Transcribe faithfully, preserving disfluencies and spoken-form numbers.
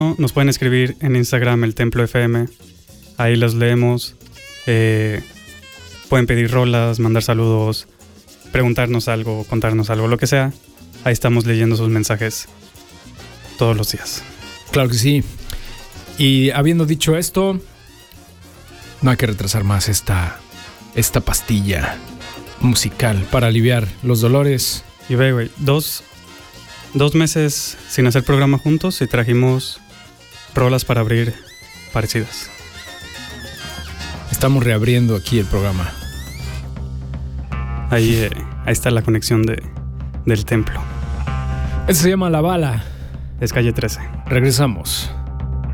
nos pueden escribir en Instagram, El Templo F M. Ahí los leemos. Eh, pueden pedir rolas, mandar saludos, preguntarnos algo, contarnos algo, lo que sea. Ahí estamos leyendo sus mensajes todos los días. Claro que sí. Y habiendo dicho esto, no hay que retrasar más esta, esta pastilla musical para aliviar los dolores. Y ve, güey, dos, dos meses sin hacer programa juntos y trajimos rolas para abrir parecidas. Estamos reabriendo aquí el programa. Ahí, eh, ahí está la conexión de, del templo. Eso se llama La Bala. Es calle trece. Regresamos.